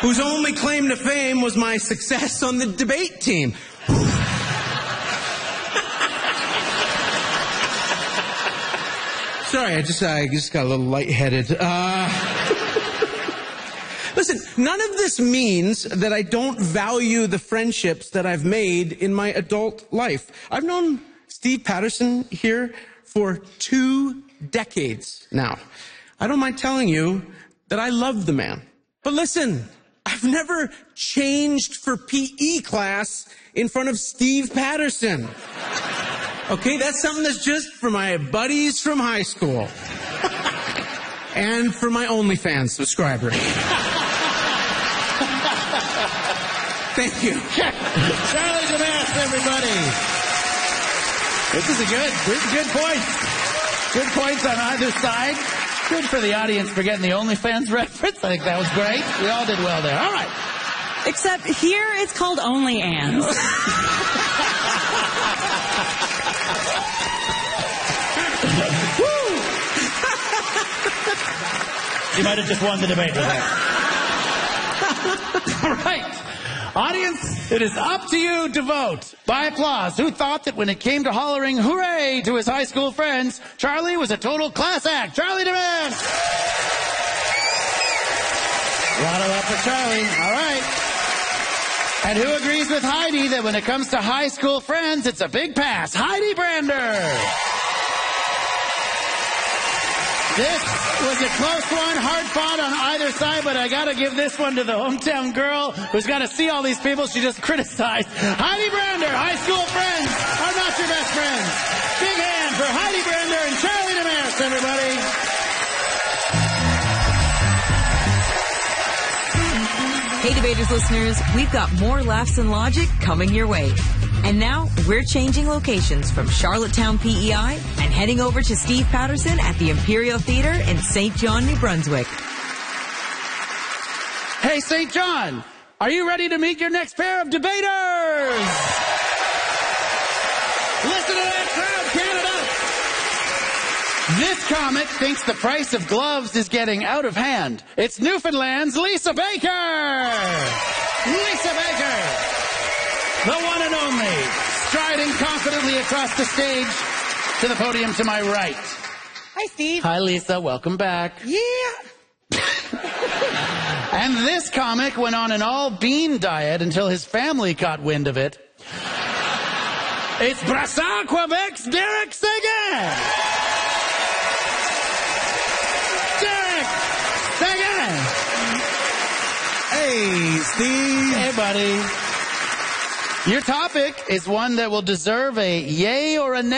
whose only claim to fame was my success on the debate team. Sorry, I just got a little lightheaded. Listen, none of this means that I don't value the friendships that I've made in my adult life. I've known Steve Patterson here for 2 decades now. I don't mind telling you that I love the man. But listen, I've never changed for PE class in front of Steve Patterson. Okay, that's something that's just for my buddies from high school. And for my OnlyFans subscriber. Thank you. Charlie Damask, everybody. This is good points. Good points on either side. Good for the audience for getting the OnlyFans reference. I think that was great. We all did well there. All right. Except here it's called Only Anns. You might have just won the debate with that. All right. Audience, it is up to you to vote. By applause, who thought that when it came to hollering hooray to his high school friends, Charlie was a total class act? Charlie Damask! A lot of love for Charlie. All right. And who agrees with Heidi that when it comes to high school friends, it's a big pass? Heidi Brander! This was a close one, hard fought on either side, but I gotta give this one to the hometown girl who's got to see all these people she just criticized. Heidi Brander, high school friends are not your best friends. Big hand for Heidi Brander and Charlie Damask, everybody. Hey, Debaters listeners, we've got more laughs and logic coming your way. And now we're changing locations from Charlottetown, PEI, and heading over to Steve Patterson at the Imperial Theater in St. John, New Brunswick. Hey, St. John, are you ready to meet your next pair of debaters? Listen to that crowd, Canada! This comic thinks the price of gloves is getting out of hand. It's Newfoundland's Lisa Baker! Lisa Baker! The one and only, striding confidently across the stage to the podium to my right. Hi, Steve. Hi, Lisa. Welcome back. Yeah. And this comic went on an all-bean diet until his family caught wind of it. It's Brassard Quebec's Derek Seguin. Derek Seguin. Hey, Steve. Hey, buddy. Your topic is one that will deserve a yay or a nay.